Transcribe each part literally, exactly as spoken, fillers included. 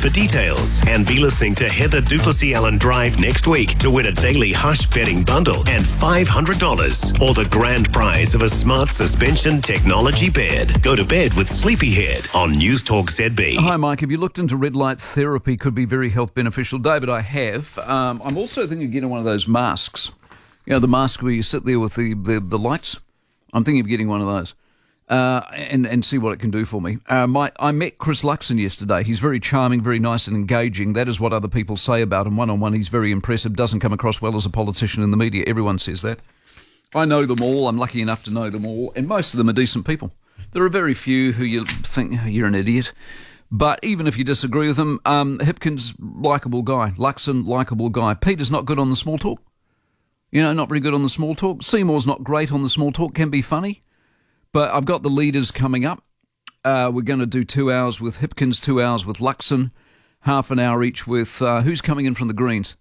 for details. And be listening to Heather Duplessis Allen Drive next week to win a daily Hush bedding bundle and five hundred dollars or the grand prize of a smart suspension technology bed. Go to bed with Sleepyhead on News Talk Z B. Hi, Mike. Have you looked into red light therapy? Could be very health beneficial. David, I have. Um, I'm also thinking of getting one of those masks. You know, the mask where you sit there with the, the, the lights. I'm thinking of getting one of those uh, and, and see what it can do for me. Uh, my, I met Chris Luxon yesterday. He's very charming, very nice and engaging. That is what other people say about him. One-on-one, he's very impressive, doesn't come across well as a politician in the media. Everyone says that. I know them all. I'm lucky enough to know them all. And most of them are decent people. There are very few who you think, oh, you're an idiot. But even if you disagree with them, um, Hipkins, likeable guy. Luxon, likeable guy. Peter's not good on the small talk. You know, not very good on the small talk. Seymour's not great on the small talk, can be funny. But I've got the leaders coming up. Uh, we're going to do two hours with Hipkins, two hours with Luxon, half an hour each with, uh, who's coming in from the Greens?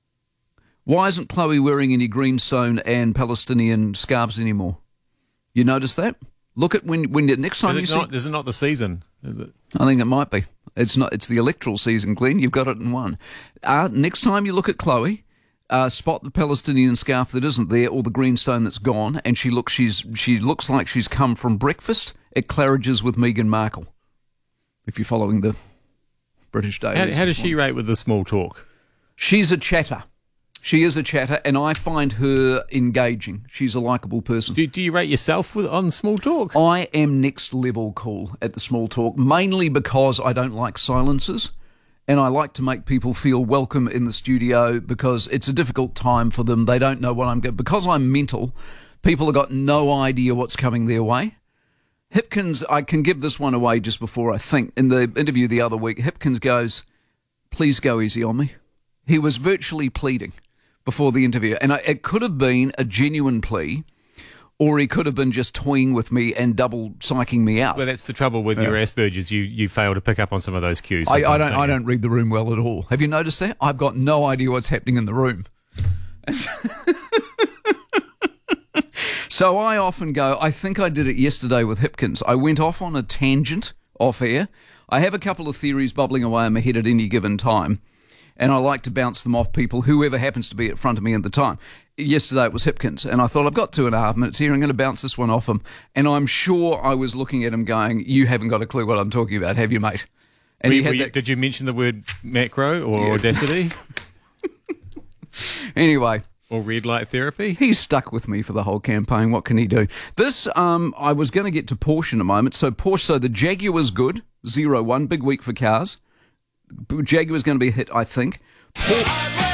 Why isn't Chloe wearing any Greenstone and Palestinian scarves anymore? You notice that? Look at when, when next time is you it see... Not, is it not the season, is it? I think it might be. It's not. It's the electoral season, Glenn. You've got it in one. Uh, next time you look at Chloe... Uh, spot the Palestinian scarf that isn't there, or the greenstone that's gone, and she looks she's she looks like she's come from breakfast at Claridge's with Meghan Markle. If you're following the British dailies. How, how does she rate with the small talk? She's a chatter. She is a chatter, and I find her engaging. She's a likeable person. Do, do you rate yourself with on small talk? I am next level cool at the small talk, mainly because I don't like silences. And I like to make people feel welcome in the studio because it's a difficult time for them. They don't know what I'm going. Because I'm mental, people have got no idea what's coming their way. Hipkins, I can give this one away just before I think. In the interview the other week, Hipkins goes, please go easy on me. He was virtually pleading before the interview. And I, it could have been a genuine plea, or he could have been just toying with me and double psyching me out. Well, that's the trouble with yeah. your Asperger's. You you fail to pick up on some of those cues. I, I don't. don't I don't read the room well at all. Have you noticed that? I've got no idea what's happening in the room. So I often go. I think I did it yesterday with Hipkins. I went off on a tangent off air. I have a couple of theories bubbling away in my head at any given time, and I like to bounce them off people, whoever happens to be in front of me at the time. Yesterday it was Hipkins, and I thought, I've got two and a half minutes here, I'm going to bounce this one off him. And I'm sure I was looking at him going, you haven't got a clue what I'm talking about, have you, mate? And were, he had were you, that... Did you mention the word macro or yeah. Audacity? Anyway. Or red light therapy? He's stuck with me for the whole campaign. What can he do? This, um, I was going to get to Porsche in a moment. So Porsche, so the Jaguar's good, zero one, big week for cars. Jaguar's going to be a hit, I think. Porsche...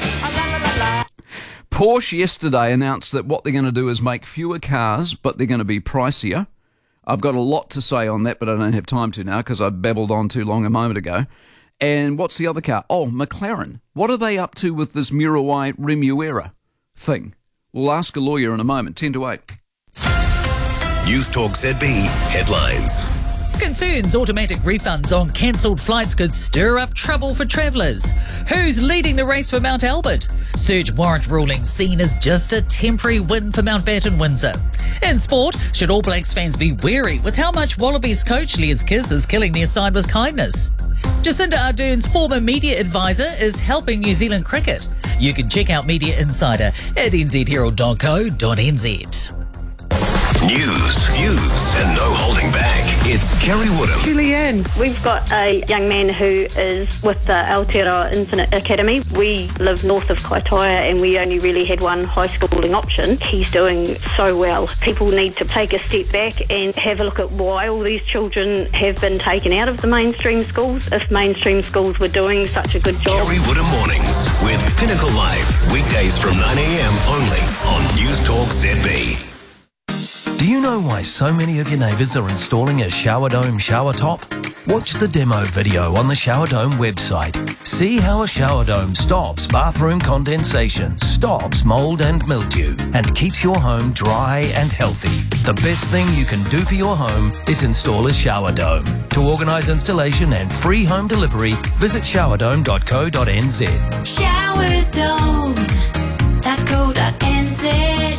Porsche yesterday announced that what they're going to do is make fewer cars, but they're going to be pricier. I've got a lot to say on that, but I don't have time to now because I babbled on too long a moment ago. And what's the other car? Oh, McLaren. What are they up to with this Mirai Remuera thing? We'll ask a lawyer in a moment. ten to eight. News Talk Z B headlines. Concerns automatic refunds on cancelled flights could stir up trouble for travellers. Who's leading the race for Mount Albert? Search warrant ruling seen as just a temporary win for Mountbatten Windsor. In sport, should All Blacks fans be wary with how much Wallabies coach Liz Kiss is killing their side with kindness? Jacinda Ardern's former media advisor is helping New Zealand cricket. You can check out Media Insider at n z herald dot co dot n z. News, views, and no holding back. It's Kerry Woodham. Julianne. We've got a young man who is with the Aotearoa Internet Academy. We live north of Kaitaia and we only really had one high schooling option. He's doing so well. People need to take a step back and have a look at why all these children have been taken out of the mainstream schools if mainstream schools were doing such a good job. Kerry Woodham Mornings with Pinnacle Live. Weekdays from nine a m only on News Talk Z B. Do you know why so many of your neighbours are installing a Shower Dome shower top? Watch the demo video on the Shower Dome website. See how a shower dome stops bathroom condensation, stops mould and mildew, and keeps your home dry and healthy. The best thing you can do for your home is install a shower dome. To organise installation and free home delivery, visit shower dome dot co dot n z. shower dome dot co dot n z.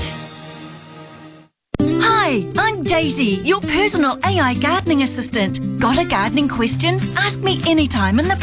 Hi, I'm Daisy, your personal A I gardening assistant. Got a gardening question? Ask me anytime in the